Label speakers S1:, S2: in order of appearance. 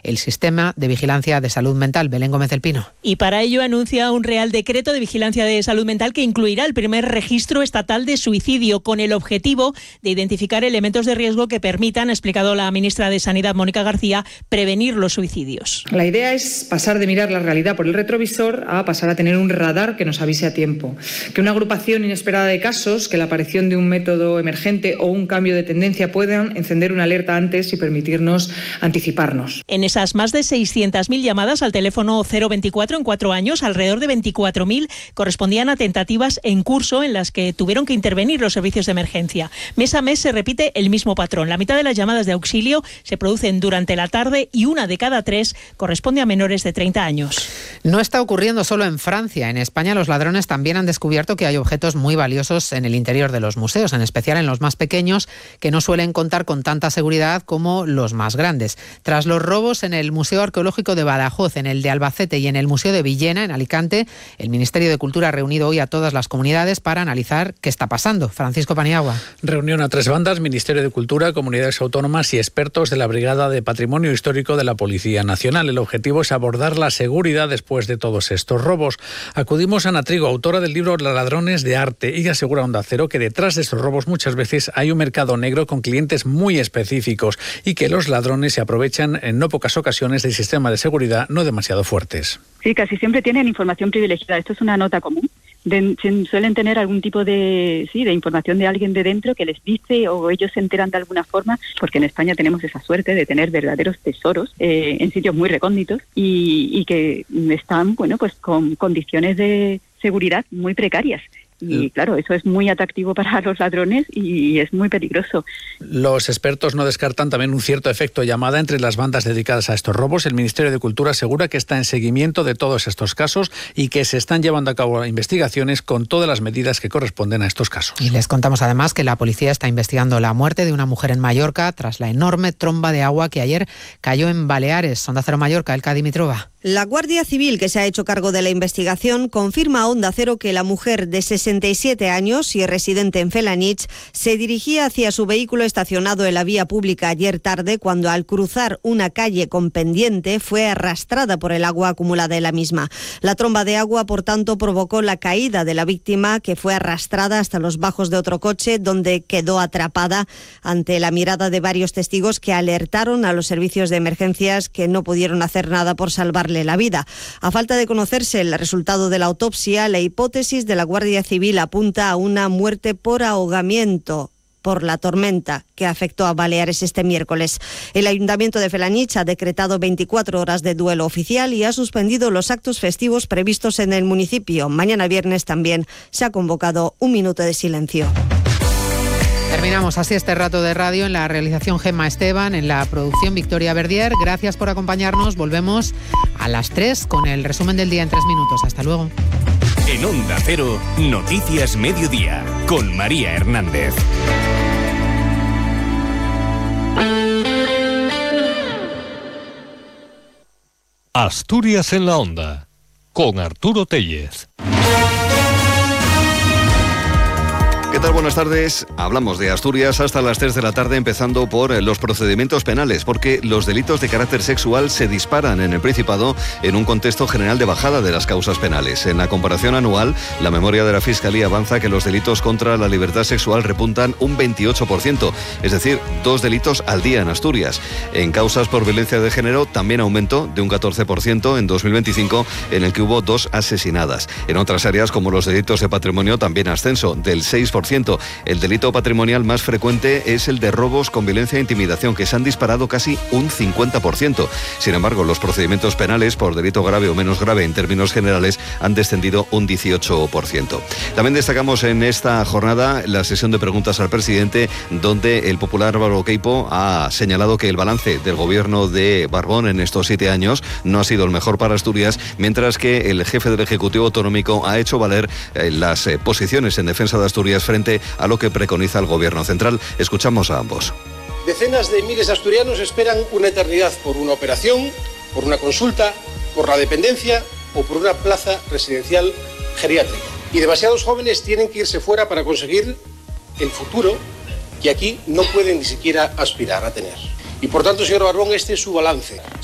S1: el sistema de vigilancia de salud mental. Belén Gómez del Pino.
S2: Y para ello anuncia un Real Decreto de Vigilancia de Salud Mental que incluirá el primer registro estatal de suicidio, con el objetivo de identificar elementos de riesgo que permitan, ha explicado la ministra de Sanidad, Mónica García, prevenir los suicidios.
S3: La idea es pasar de mirar la realidad por el retrovisor a pasar a tener un radar que nos avise a tiempo. Que una agrupación inesperada de casos, que la aparición de un método emergente o un cambio de tendencia puedan encender una alerta antes y permitirnos anticiparnos.
S2: En esas más de 600.000 llamadas al teléfono 024 en 4 años, alrededor de 24.000 correspondían a tentativas en curso en las que tuvieron que intervenir los servicios de emergencia. Mes a mes se repite el mismo patrón. La mitad de las llamadas de auxilio se producen durante la tarde y 1 de cada 3 corresponde a menores de 30 años.
S1: No está ocurriendo solo en Francia. En España los ladrones también han descubierto que hay objetos muy valiosos en el interior de los museos, en especial en los más pequeños, que no suelen contar con tanta seguridad como los más grandes. Tras los robos en el Museo Arqueológico de Badajoz, en el de Albacete y en el Museo de Villena, en Alicante, el Ministerio de Cultura ha reunido hoy a todas las comunidades para analizar qué está pasando. Francisco Paniagua.
S4: Reunión a 3 bandas: Ministerio de Cultura, comunidades autónomas y expertos de la Brigada de Patrimonio Histórico de la Policía Nacional. El objetivo es abordar la seguridad después de todos estos robos. Acudimos a Ana Trigo, autora del libro Los ladrones de arte, y asegura a Onda Cero que detrás de estos robos muchas veces hay un mercado negro con clientes muy específicos y que los ladrones se aprovechan en no pocas ocasiones del sistema de seguridad no demasiado fuertes.
S5: Sí, casi siempre tienen información privilegiada. Esto es una nota común. Suelen tener algún tipo de información de alguien de dentro que les dice, o ellos se enteran de alguna forma, porque en España tenemos esa suerte de tener verdaderos tesoros en sitios muy recónditos y que están, pues con condiciones de seguridad muy precarias. Y claro, eso es muy atractivo para los ladrones y es muy peligroso.
S4: Los expertos no descartan también un cierto efecto llamada entre las bandas dedicadas a estos robos. El Ministerio de Cultura asegura que está en seguimiento de todos estos casos y que se están llevando a cabo investigaciones con todas las medidas que corresponden a estos casos.
S1: Y les contamos además que la policía está investigando la muerte de una mujer en Mallorca tras la enorme tromba de agua que ayer cayó en Baleares. Onda Cero Mallorca, Elka Dimitrova.
S6: La Guardia Civil, que se ha hecho cargo de la investigación, confirma a Onda Cero que la mujer de 67 años y residente en Felanitx se dirigía hacia su vehículo estacionado en la vía pública ayer tarde, cuando al cruzar una calle con pendiente fue arrastrada por el agua acumulada en la misma. La tromba de agua, por tanto, provocó la caída de la víctima, que fue arrastrada hasta los bajos de otro coche, donde quedó atrapada ante la mirada de varios testigos que alertaron a los servicios de emergencias, que no pudieron hacer nada por salvarle la vida. A falta de conocerse el resultado de la autopsia, la hipótesis de la Guardia Civil apunta a una muerte por ahogamiento por la tormenta que afectó a Baleares este miércoles. El Ayuntamiento de Felanitx ha decretado 24 horas de duelo oficial y ha suspendido los actos festivos previstos en el municipio. Mañana viernes también se ha convocado un minuto de silencio.
S1: Terminamos así este rato de radio. En la realización, Gemma Esteban, en la producción, Victoria Verdier. Gracias por acompañarnos. Volvemos a las 3 con el resumen del día en 3 minutos. Hasta luego.
S7: En Onda Cero, Noticias Mediodía, con María Hernández.
S8: Asturias en la Onda, con Arturo Tellez.
S9: ¿Qué tal? Buenas tardes. Hablamos de Asturias hasta las 3 de la tarde, empezando por los procedimientos penales, porque los delitos de carácter sexual se disparan en el Principado en un contexto general de bajada de las causas penales. En la comparación anual, la memoria de la Fiscalía avanza que los delitos contra la libertad sexual repuntan un 28%, es decir, 2 delitos al día en Asturias. En causas por violencia de género también aumentó de un 14% en 2025, en el que hubo 2 asesinadas. En otras áreas, como los delitos de patrimonio, también ascenso del 6%. El delito patrimonial más frecuente es el de robos con violencia e intimidación, que se han disparado casi un 50%. Sin embargo, los procedimientos penales por delito grave o menos grave en términos generales han descendido un 18%. También destacamos en esta jornada la sesión de preguntas al presidente, donde el popular Álvaro Queipo ha señalado que el balance del gobierno de Barbón en estos 7 años no ha sido el mejor para Asturias, mientras que el jefe del Ejecutivo Autonómico ha hecho valer las posiciones en defensa de Asturias frente a lo que preconiza el Gobierno central. Escuchamos a ambos.
S10: Decenas de miles de asturianos esperan una eternidad por una operación, por una consulta, por la dependencia o por una plaza residencial geriátrica. Y demasiados jóvenes tienen que irse fuera para conseguir el futuro que aquí no pueden ni siquiera aspirar a tener. Y por tanto, señor Barbón, este es su balance.